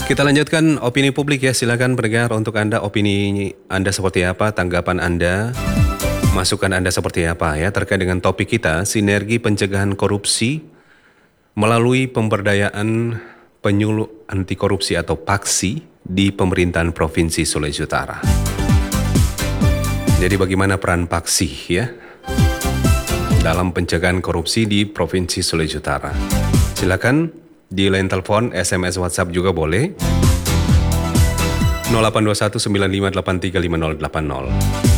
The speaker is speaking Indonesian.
Kita lanjutkan opini publik ya. Silakan pendengar, untuk Anda opini Anda seperti apa, tanggapan Anda, masukan Anda seperti apa ya terkait dengan topik kita, sinergi pencegahan korupsi melalui pemberdayaan penyuluh anti korupsi atau PAKSI di pemerintahan Provinsi Sulawesi Utara. Jadi bagaimana peran PAKSI ya dalam pencegahan korupsi di Provinsi Sulawesi Utara? Silakan di line telepon, SMS, WhatsApp juga boleh. 0821 9583 5080.